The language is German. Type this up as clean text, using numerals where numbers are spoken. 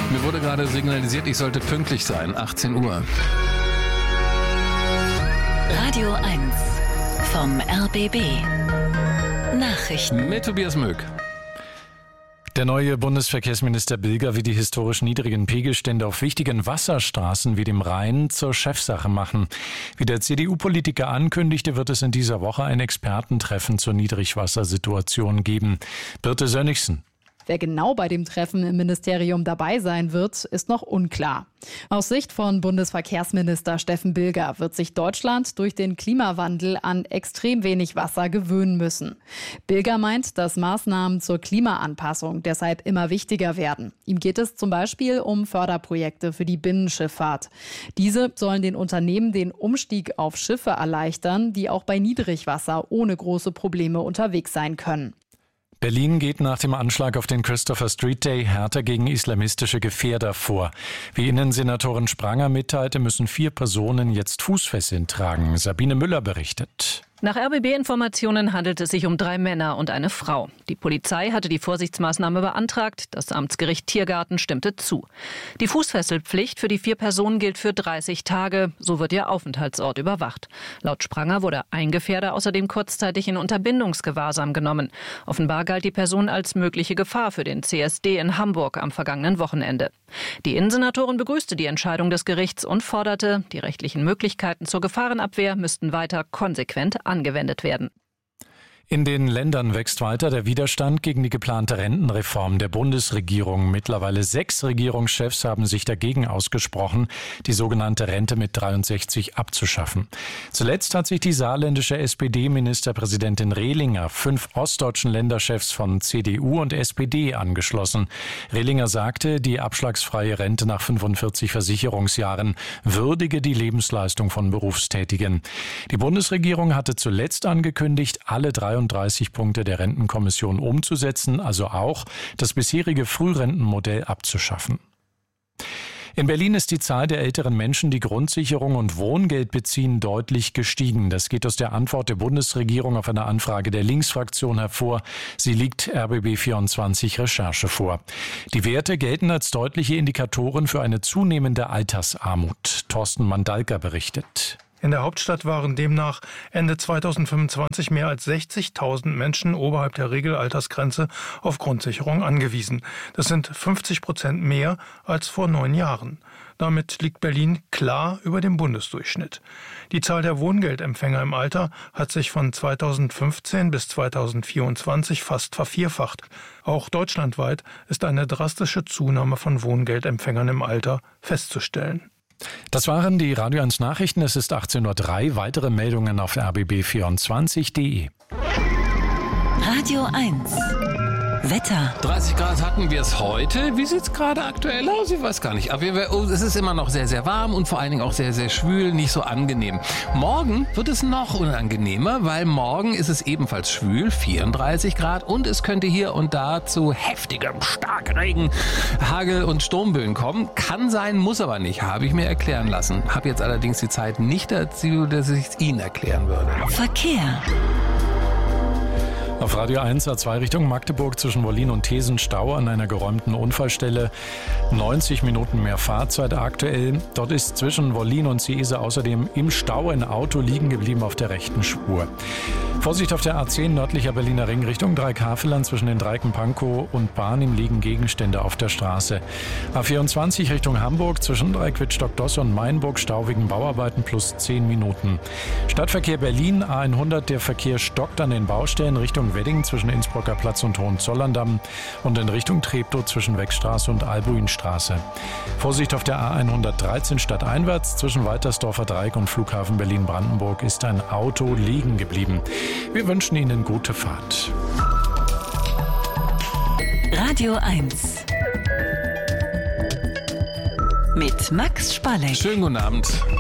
Mir wurde gerade signalisiert, ich sollte pünktlich sein. 18 Uhr. Radio 1 vom RBB. Nachrichten. Mit Tobias Möck. Der neue Bundesverkehrsminister Bilger will die historisch niedrigen Pegelstände auf wichtigen Wasserstraßen wie dem Rhein zur Chefsache machen. Wie der CDU-Politiker ankündigte, wird es in dieser Woche ein Expertentreffen zur Niedrigwassersituation geben. Birte Sönnigsen. Wer genau bei dem Treffen im Ministerium dabei sein wird, ist noch unklar. Aus Sicht von Bundesverkehrsminister Steffen Bilger wird sich Deutschland durch den Klimawandel an extrem wenig Wasser gewöhnen müssen. Bilger meint, dass Maßnahmen zur Klimaanpassung deshalb immer wichtiger werden. Ihm geht es zum Beispiel um Förderprojekte für die Binnenschifffahrt. Diese sollen den Unternehmen den Umstieg auf Schiffe erleichtern, die auch bei Niedrigwasser ohne große Probleme unterwegs sein können. Berlin geht nach dem Anschlag auf den Christopher Street Day härter gegen islamistische Gefährder vor. Wie Innensenatorin Spranger mitteilte, müssen 4 Personen jetzt Fußfesseln tragen. Sabine Müller berichtet. Nach RBB-Informationen handelt es sich um 3 Männer und eine Frau. Die Polizei hatte die Vorsichtsmaßnahme beantragt. Das Amtsgericht Tiergarten stimmte zu. Die Fußfesselpflicht für die 4 Personen gilt für 30 Tage. So wird ihr Aufenthaltsort überwacht. Laut Spranger wurde ein Gefährder außerdem kurzzeitig in Unterbindungsgewahrsam genommen. Offenbar galt die Person als mögliche Gefahr für den CSD in Hamburg am vergangenen Wochenende. Die Innensenatorin begrüßte die Entscheidung des Gerichts und forderte, die rechtlichen Möglichkeiten zur Gefahrenabwehr müssten weiter konsequent angewendet werden. In den Ländern wächst weiter der Widerstand gegen die geplante Rentenreform der Bundesregierung. Mittlerweile 6 Regierungschefs haben sich dagegen ausgesprochen, die sogenannte Rente mit 63 abzuschaffen. Zuletzt hat sich die saarländische SPD-Ministerpräsidentin Rehlinger 5 ostdeutschen Länderchefs von CDU und SPD angeschlossen. Rehlinger sagte, die abschlagsfreie Rente nach 45 Versicherungsjahren würdige die Lebensleistung von Berufstätigen. Die Bundesregierung hatte zuletzt angekündigt, alle 33 Punkte der Rentenkommission umzusetzen, also auch das bisherige Frührentenmodell abzuschaffen. In Berlin ist die Zahl der älteren Menschen, die Grundsicherung und Wohngeld beziehen, deutlich gestiegen. Das geht aus der Antwort der Bundesregierung auf eine Anfrage der Linksfraktion hervor. Sie liegt RBB24 Recherche vor. Die Werte gelten als deutliche Indikatoren für eine zunehmende Altersarmut. Thorsten Mandalka berichtet. In der Hauptstadt waren demnach Ende 2025 mehr als 60.000 Menschen oberhalb der Regelaltersgrenze auf Grundsicherung angewiesen. Das sind 50% mehr als vor 9 Jahren. Damit liegt Berlin klar über dem Bundesdurchschnitt. Die Zahl der Wohngeldempfänger im Alter hat sich von 2015 bis 2024 fast vervierfacht. Auch deutschlandweit ist eine drastische Zunahme von Wohngeldempfängern im Alter festzustellen. Das waren die Radio 1 Nachrichten. Es ist 18.03 Uhr. Weitere Meldungen auf rbb24.de. Radio 1 Wetter. 30 Grad hatten wir es heute. Wie sieht es gerade aktuell aus? Ich weiß gar nicht. Aber es ist immer noch sehr, sehr warm und vor allen Dingen auch sehr, sehr schwül, nicht so angenehm. Morgen wird es noch unangenehmer, weil morgen ist es ebenfalls schwül, 34 Grad und es könnte hier und da zu heftigem Starkregen, Hagel und Sturmböen kommen. Kann sein, muss aber nicht, habe ich mir erklären lassen. Habe jetzt allerdings die Zeit nicht dazu, dass ich es Ihnen erklären würde. Verkehr. Auf Radio 1 A2 Richtung Magdeburg zwischen Wollin und Thesen Stau an einer geräumten Unfallstelle. 90 Minuten mehr Fahrzeit aktuell. Dort ist zwischen Wollin und Seese außerdem im Stau ein Auto liegen geblieben auf der rechten Spur. Vorsicht auf der A10 nördlicher Berliner Ring Richtung Dreieck-Havelland zwischen den Dreiken Pankow und Barnim liegen Gegenstände auf der Straße. A24 Richtung Hamburg zwischen Dreieck-Wittstock-Dosse und Mainburg Stau wegen Bauarbeiten plus 10 Minuten. Stadtverkehr Berlin A100, der Verkehr stockt an den Baustellen Richtung Wedding zwischen Innsbrucker Platz und Hohenzollern-Damm und in Richtung Treptow zwischen Weckstraße und Albuinstraße. Vorsicht auf der A113 stadteinwärts zwischen Waltersdorfer Dreieck und Flughafen Berlin-Brandenburg ist ein Auto liegen geblieben. Wir wünschen Ihnen gute Fahrt. Radio 1 mit Max Spalleck. Schönen guten Abend.